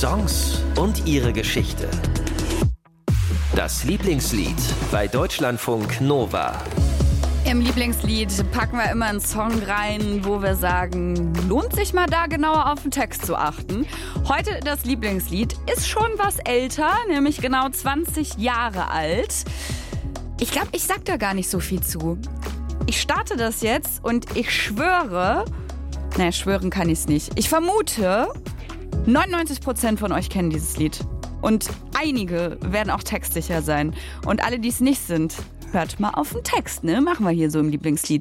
Songs und ihre Geschichte. Das Lieblingslied bei Deutschlandfunk Nova. Im Lieblingslied packen wir immer einen Song rein, wo wir sagen, lohnt sich mal da genauer auf den Text zu achten. Heute das Lieblingslied ist schon was älter, nämlich genau 20 Jahre alt. Ich glaube, ich sag da gar nicht so viel zu. Ich starte das jetzt und ich schwöre, schwören kann ich es nicht. Ich vermute, 99% von euch kennen dieses Lied. Und einige werden auch textsicher sein. Und alle, die es nicht sind, hört mal auf den Text, ne? Machen wir hier so im Lieblingslied.